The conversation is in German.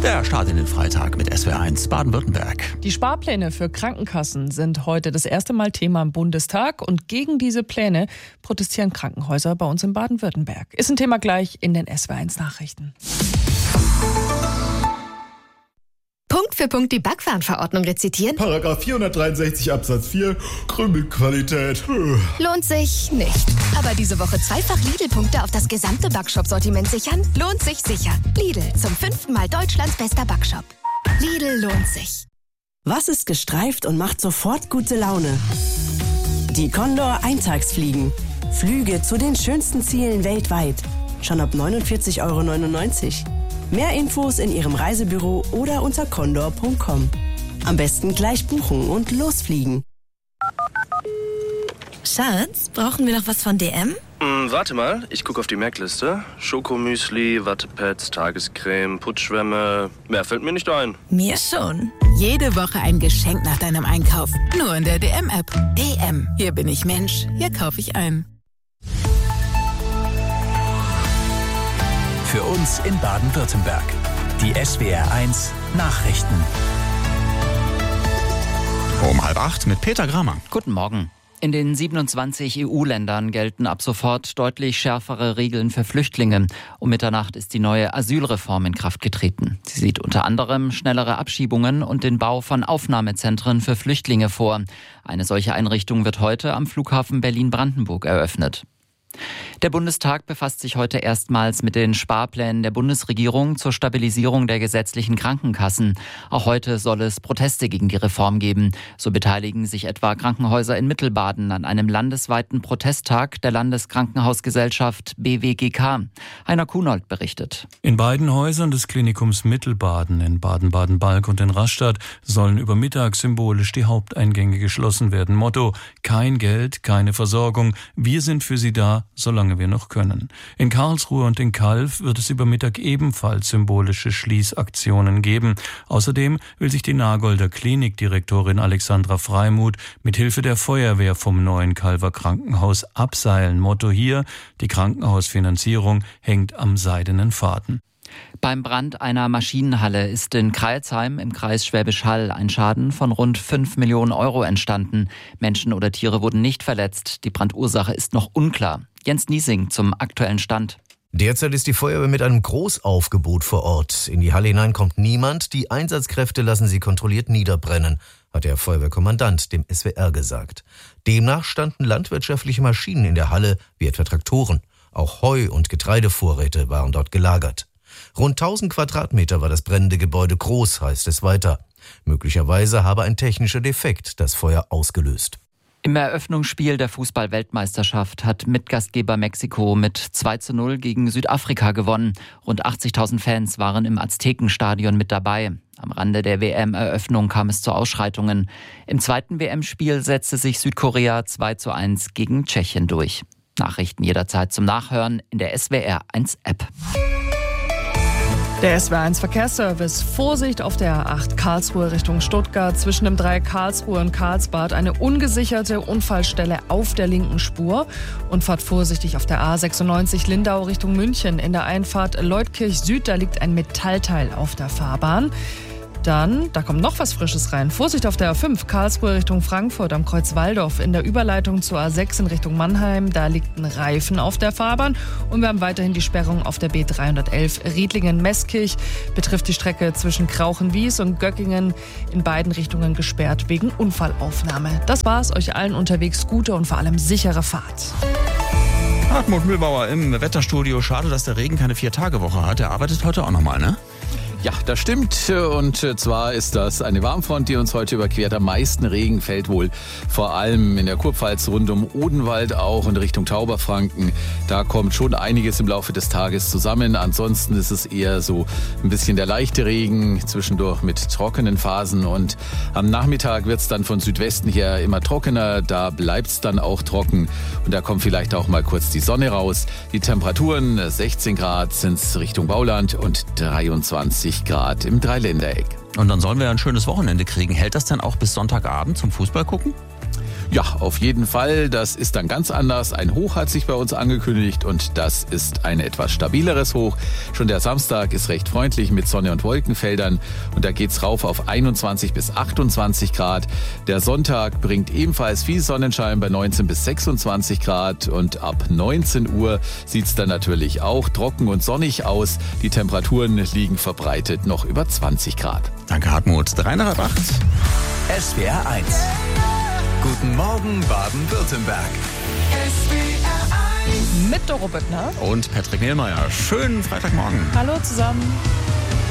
Der Start in den Freitag mit SWR1 Baden-Württemberg. Die Sparpläne für Krankenkassen sind heute das erste Mal Thema im Bundestag und gegen diese Pläne protestieren Krankenhäuser bei uns in Baden-Württemberg. Ist ein Thema gleich in den SWR1 Nachrichten. Punkt für Punkt die Backwarenverordnung rezitieren? Paragraph 463 Absatz 4, Krümelqualität. Lohnt sich nicht. Aber diese Woche zweifach Lidl-Punkte auf das gesamte Backshop-Sortiment sichern? Lohnt sich sicher. Lidl, zum 5. Mal Deutschlands bester Backshop. Lidl lohnt sich. Was ist gestreift und macht sofort gute Laune? Die Condor Eintagsfliegen. Flüge zu den schönsten Zielen weltweit. Schon ab 49,99 €. Mehr Infos in Ihrem Reisebüro oder unter condor.com. Am besten gleich buchen und losfliegen. Schatz, brauchen wir noch was von DM? Warte mal, ich gucke auf die Merkliste. Schokomüsli, Wattepads, Tagescreme, Putzschwämme. Mehr fällt mir nicht ein. Mir schon. Jede Woche ein Geschenk nach deinem Einkauf. Nur in der DM-App. DM. Hier bin ich Mensch, hier kaufe ich ein. Für uns in Baden-Württemberg. Die SWR1 Nachrichten. Um 7:30 mit Peter Grammer. Guten Morgen. In den 27 EU-Ländern gelten ab sofort deutlich schärfere Regeln für Flüchtlinge. Um Mitternacht ist die neue Asylreform in Kraft getreten. Sie sieht unter anderem schnellere Abschiebungen und den Bau von Aufnahmezentren für Flüchtlinge vor. Eine solche Einrichtung wird heute am Flughafen Berlin-Brandenburg eröffnet. Der Bundestag befasst sich heute erstmals mit den Sparplänen der Bundesregierung zur Stabilisierung der gesetzlichen Krankenkassen. Auch heute soll es Proteste gegen die Reform geben. So beteiligen sich etwa Krankenhäuser in Mittelbaden an einem landesweiten Protesttag der Landeskrankenhausgesellschaft BWGK. Heiner Kunold berichtet. In beiden Häusern des Klinikums Mittelbaden, in Baden-Baden-Balk und in Rastatt, sollen über Mittag symbolisch die Haupteingänge geschlossen werden. Motto: kein Geld, keine Versorgung. Wir sind für Sie da, solange wir noch können. In Karlsruhe und in Calw wird es über Mittag ebenfalls symbolische Schließaktionen geben. Außerdem will sich die Nagolder Klinikdirektorin Alexandra Freimuth mit Hilfe der Feuerwehr vom neuen Calwer Krankenhaus abseilen. Motto hier: die Krankenhausfinanzierung hängt am seidenen Faden. Beim Brand einer Maschinenhalle ist in Crailsheim im Kreis Schwäbisch Hall ein Schaden von rund 5 Millionen € entstanden. Menschen oder Tiere wurden nicht verletzt. Die Brandursache ist noch unklar. Jens Niesing zum aktuellen Stand. Derzeit ist die Feuerwehr mit einem Großaufgebot vor Ort. In die Halle hinein kommt niemand. Die Einsatzkräfte lassen sie kontrolliert niederbrennen, hat der Feuerwehrkommandant dem SWR gesagt. Demnach standen landwirtschaftliche Maschinen in der Halle, wie etwa Traktoren. Auch Heu- und Getreidevorräte waren dort gelagert. Rund 1000 Quadratmeter war das brennende Gebäude groß, heißt es weiter. Möglicherweise habe ein technischer Defekt das Feuer ausgelöst. Im Eröffnungsspiel der Fußball-Weltmeisterschaft hat Mitgastgeber Mexiko mit 2:0 gegen Südafrika gewonnen. Rund 80.000 Fans waren im Aztekenstadion mit dabei. Am Rande der WM-Eröffnung kam es zu Ausschreitungen. Im zweiten WM-Spiel setzte sich Südkorea 2:1 gegen Tschechien durch. Nachrichten jederzeit zum Nachhören in der SWR1-App. Der SWR1 Verkehrsservice. Vorsicht auf der A8 Karlsruhe Richtung Stuttgart. Zwischen dem Dreieck Karlsruhe und Karlsbad eine ungesicherte Unfallstelle auf der linken Spur. Und fahrt vorsichtig auf der A96 Lindau Richtung München. In der Einfahrt Leutkirch Süd, da liegt ein Metallteil auf der Fahrbahn. Dann, da kommt noch was Frisches rein. Vorsicht auf der A5 Karlsruhe Richtung Frankfurt am Kreuz Walldorf. In der Überleitung zur A6 in Richtung Mannheim, da liegt ein Reifen auf der Fahrbahn. Und wir haben weiterhin die Sperrung auf der B311 Riedlingen-Meßkirch. Betrifft die Strecke zwischen Krauchenwies und Göckingen, in beiden Richtungen gesperrt wegen Unfallaufnahme. Das war's. Euch allen unterwegs gute und vor allem sichere Fahrt. Hartmut Mühlbauer im Wetterstudio. Schade, dass der Regen keine 4-Tage-Woche hat. Er arbeitet heute auch nochmal, ne? Ja, das stimmt. Und zwar ist das eine Warmfront, die uns heute überquert. Am meisten Regen fällt wohl vor allem in der Kurpfalz rund um Odenwald auch in Richtung Tauberfranken. Da kommt schon einiges im Laufe des Tages zusammen. Ansonsten ist es eher so ein bisschen der leichte Regen, zwischendurch mit trockenen Phasen. Und am Nachmittag wird es dann von Südwesten her immer trockener. Da bleibt es dann auch trocken. Und da kommt vielleicht auch mal kurz die Sonne raus. Die Temperaturen 16 Grad sind es Richtung Bauland und 23 Grad im Dreiländereck. Und dann sollen wir ein schönes Wochenende kriegen. Hält das dann auch bis Sonntagabend zum Fußball gucken? Ja, auf jeden Fall. Das ist dann ganz anders. Ein Hoch hat sich bei uns angekündigt und das ist ein etwas stabileres Hoch. Schon der Samstag ist recht freundlich mit Sonne und Wolkenfeldern und da geht's rauf auf 21 bis 28 Grad. Der Sonntag bringt ebenfalls viel Sonnenschein bei 19 bis 26 Grad und ab 19 Uhr sieht's dann natürlich auch trocken und sonnig aus. Die Temperaturen liegen verbreitet noch über 20 Grad. Danke, Hartmut. 3:08. SWR 1. Guten Morgen, Baden-Württemberg. Mit Doro Böckner Und Patrick Mehlmeier. Schönen Freitagmorgen. Hallo zusammen.